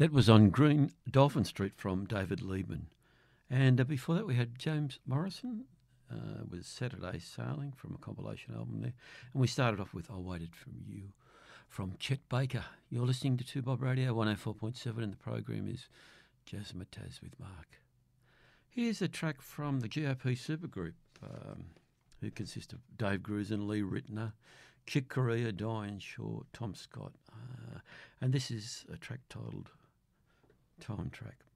That was on Green Dolphin Street from David Liebman. And before that, we had James Morrison with Saturday Sailing from a compilation album there. And we started off with I Waited For You from Chet Baker. You're listening to 2 Bob Radio 104.7, and the program is Jazzmatazz with Mark. Here's a track from the GOP supergroup, who consist of Dave Grusin, Lee Ritner, Chick Corea, Diane Shaw, Tom Scott. And this is a track titled Time Track.